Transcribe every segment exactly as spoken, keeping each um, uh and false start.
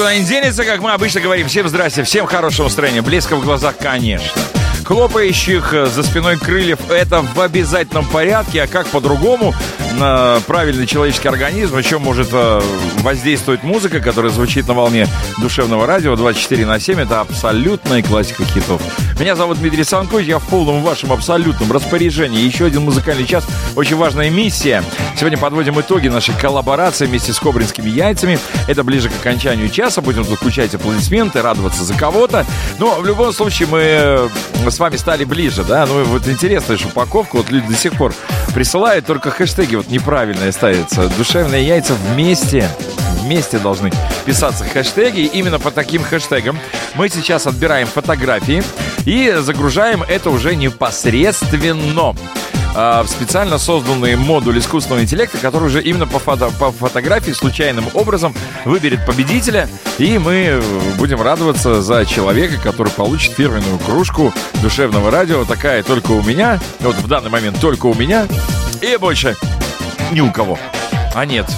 никуда не денется, как мы обычно говорим. Всем здрасте, всем хорошего настроения, блеска в глазах, конечно. Хлопающих за спиной крыльев — это в обязательном порядке, а как по-другому на правильный человеческий организм еще может воздействовать музыка, которая звучит на волне душевного радио двадцать четыре на семь. Это абсолютная классика хитов. Меня зовут Дмитрий Санков, я в полном вашем абсолютном распоряжении. Еще один музыкальный час, очень важная миссия. Сегодня подводим итоги нашей коллаборации вместе с Кобринскими яйцами. Это ближе к окончанию часа, будем тут включать аплодисменты, радоваться за кого-то. Но в любом случае мы с вами стали ближе, да? Ну вот интересная же упаковка, вот люди до сих пор присылают, только хэштеги вот неправильные ставятся. Душевные яйца вместе, вместе должны писаться хэштеги. Именно по таким хэштегам мы сейчас отбираем фотографии и загружаем это уже непосредственно в специально созданный модуль искусственного интеллекта, который уже именно по, фото, по фотографии случайным образом выберет победителя, и мы будем радоваться за человека, который получит фирменную кружку душевного радио. Такая только у меня, вот в данный момент только у меня, и больше ни у кого. А нет.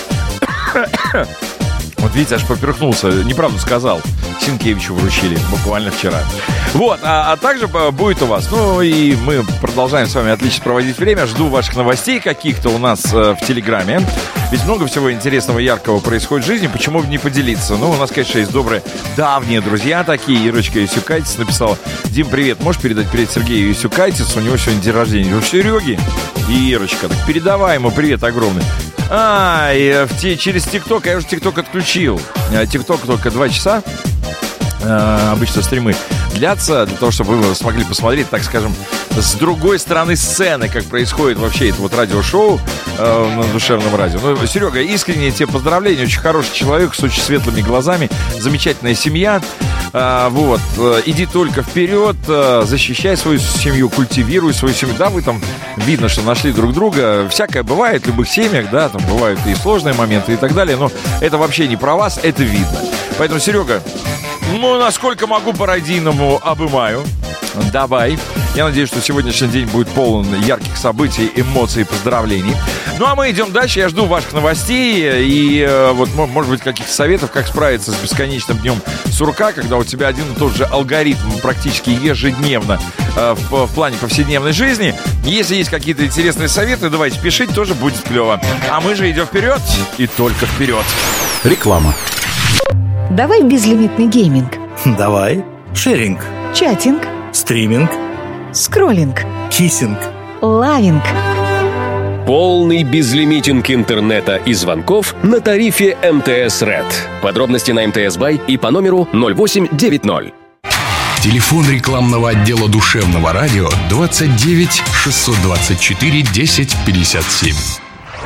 Вот видите, аж поперхнулся, неправду сказал. Синкевичу вручили буквально вчера. Вот, а, а также будет у вас. Ну и мы продолжаем с вами отлично проводить время. Жду ваших новостей каких-то у нас э, в Телеграме. Ведь много всего интересного, яркого происходит в жизни. Почему бы не поделиться? Ну, у нас, конечно, есть добрые давние друзья такие. Ирочка Исюкайтис написала: Дим, привет, можешь передать привет Сергею Исюкайтису? У него сегодня день рождения. У Сереги. И Ирочка, так передавай ему привет огромный. А, и в те, через ТикТок, я уже ТикТок отключил. ТикТок только два часа. Э, обычно стримы длятся для того, чтобы вы смогли посмотреть, так скажем, с другой стороны сцены, как происходит вообще это вот радиошоу э, на душевном радио. Ну, Серега, искренне тебе поздравления, очень хороший человек с очень светлыми глазами, замечательная семья. Э, вот, э, иди только вперед, э, защищай свою семью, культивируй свою семью. Да, вы там видно, что нашли друг друга. Всякое бывает в любых семьях, да, там бывают и сложные моменты и так далее, но это вообще не про вас, это видно. Поэтому, Серега, ну, насколько могу, по-радийному обымаю. Давай. Я надеюсь, что сегодняшний день будет полон ярких событий, эмоций, поздравлений. Ну, а мы идем дальше. Я жду ваших новостей и, э, вот, может быть, каких-то советов, как справиться с бесконечным днем сурка, когда у тебя один и тот же алгоритм практически ежедневно э, в, в плане повседневной жизни. Если есть какие-то интересные советы, давайте пишите, тоже будет клево. А мы же идем вперед и только вперед. Реклама. Давай безлимитный гейминг. Давай. Шеринг. Чатинг. Стриминг. Скроллинг. Киссинг. Лавинг. Полный безлимитинг интернета и звонков на тарифе эм тэ эс Red. Подробности на эм тэ эс Бай и по номеру ноль восемь девять ноль. Телефон рекламного отдела душевного радио двадцать девять шестьсот двадцать четыре десять пятьдесят семь.